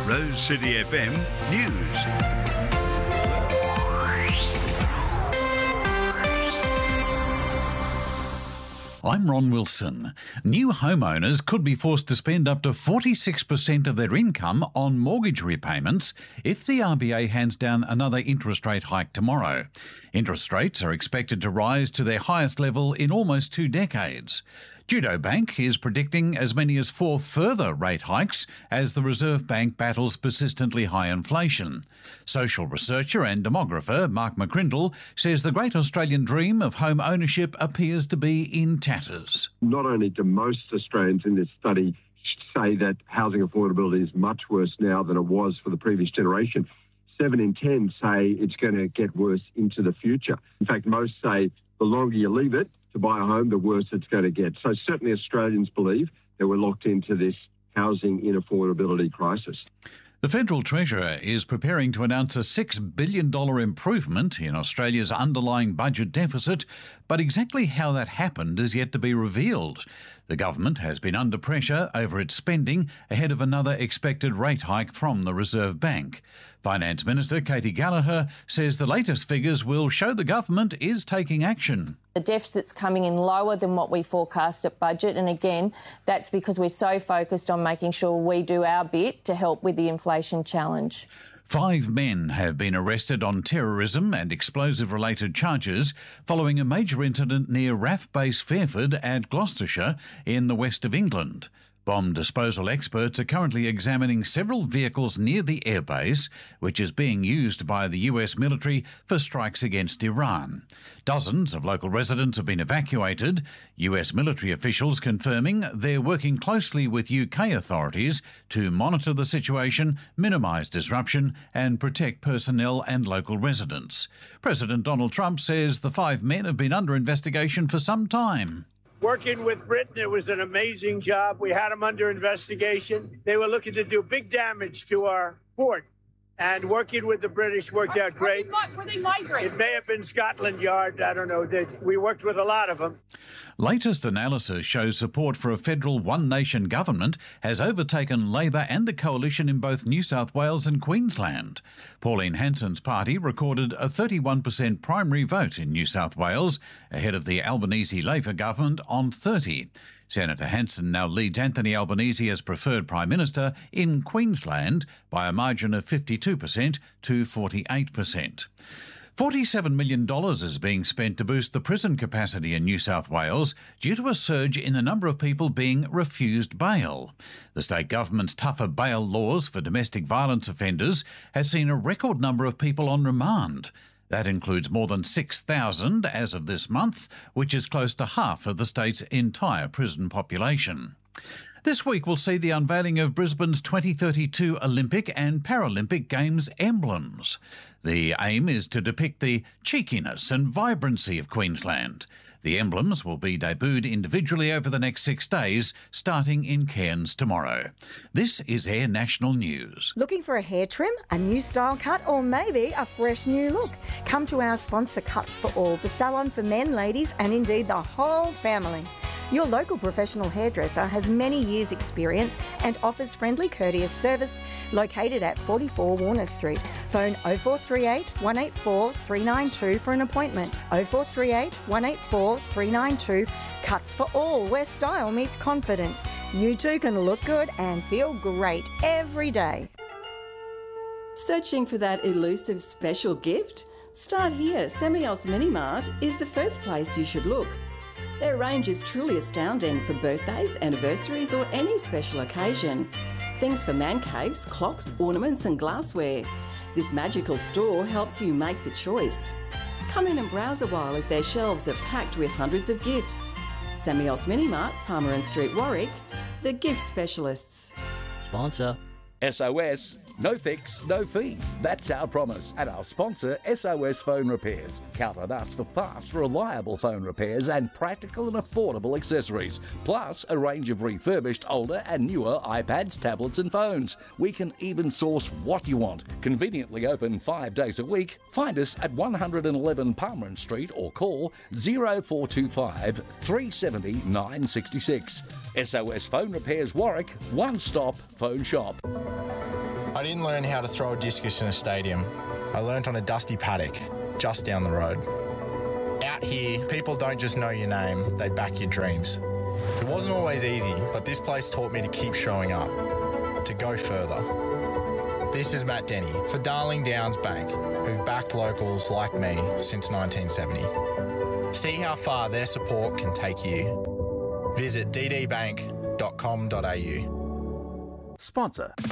Rose City FM News. I'm Ron Wilson. New homeowners could be forced to spend up to 46% of their income on mortgage repayments if the RBA hands down another interest rate hike tomorrow. Interest rates are expected to rise to their highest level in almost 2 decades. Judo Bank is predicting as many as 4 further rate hikes as the Reserve Bank battles persistently high inflation. Social researcher and demographer Mark McCrindle says the great Australian dream of home ownership appears to be in tatters. Not only do most Australians in this study say that housing affordability is much worse now than it was for the previous generation, 7 in 10 say it's going to get worse into the future. In fact, most say the longer you leave it to buy a home, the worse it's going to get. So certainly Australians believe that we're locked into this housing inaffordability crisis. The Federal Treasurer is preparing to announce a $6 billion improvement in Australia's underlying budget deficit, but exactly how that happened is yet to be revealed. The government has been under pressure over its spending ahead of another expected rate hike from the Reserve Bank. Finance Minister Katie Gallagher says the latest figures will show the government is taking action. The deficit's coming in lower than what we forecast at budget, and again, that's because we're so focused on making sure we do our bit to help with the inflation challenge. 5 men have been arrested on terrorism and explosive-related charges following a major incident near RAF Base Fairford at Gloucestershire in the west of England. Bomb disposal experts are currently examining several vehicles near the airbase, which is being used by the US military for strikes against Iran. Dozens of local residents have been evacuated, US military officials confirming they're working closely with UK authorities to monitor the situation, minimise disruption and protect personnel and local residents. President Donald Trump says the 5 men have been under investigation for some time. Working with Britain, it was an amazing job. We had them under investigation. They were looking to do big damage to our port. And working with the British worked out great. Were they migrants? It may have been Scotland Yard. I don't know. We worked with a lot of them. Latest analysis shows support for a federal one-nation government has overtaken Labor and the coalition in both New South Wales and Queensland. Pauline Hanson's party recorded a 31% primary vote in New South Wales, ahead of the Albanese Labor government on 30%. Senator Hanson now leads Anthony Albanese as preferred Prime Minister in Queensland by a margin of 52% to 48%. $47 million is being spent to boost the prison capacity in New South Wales due to a surge in the number of people being refused bail. The state government's tougher bail laws for domestic violence offenders has seen a record number of people on remand. That includes more than 6,000 as of this month, which is close to half of the state's entire prison population. This week will see the unveiling of Brisbane's 2032 Olympic and Paralympic Games emblems. The aim is to depict the cheekiness and vibrancy of Queensland. The emblems will be debuted individually over the next 6 days, starting in Cairns tomorrow. This is Air National News. Looking for a hair trim, a new style cut, or maybe a fresh new look? Come to our sponsor, Cuts for All, the salon for men, ladies, and indeed the whole family. Your local professional hairdresser has many years' experience and offers friendly, courteous service located at 44 Warner Street. Phone 0438 184 392 for an appointment. 0438 184 392. Cuts for All, where style meets confidence. You too can look good and feel great every day. Searching for that elusive special gift? Start here. Semios Mini Mart is the first place you should look. Their range is truly astounding for birthdays, anniversaries or any special occasion. Things for man caves, clocks, ornaments and glassware. This magical store helps you make the choice. Come in and browse a while as their shelves are packed with hundreds of gifts. Semios Mini Mart, Palmerin Street, Warwick, the gift specialists. Sponsor. SOS, no fix, no fee. That's our promise. And our sponsor, SOS Phone Repairs. Count on us for fast, reliable phone repairs and practical and affordable accessories. Plus, a range of refurbished older and newer iPads, tablets and phones. We can even source what you want. Conveniently open 5 days a week. Find us at 111 Palmerin Street or call 0425 370 966. SOS Phone Repairs Warwick, one-stop phone shop. I didn't learn how to throw a discus in a stadium. I learnt on a dusty paddock just down the road. Out here, people don't just know your name, they back your dreams. It wasn't always easy, but this place taught me to keep showing up, to go further. This is Matt Denny for Darling Downs Bank, who've backed locals like me since 1970. See how far their support can take you. Visit ddbank.com.au. Sponsor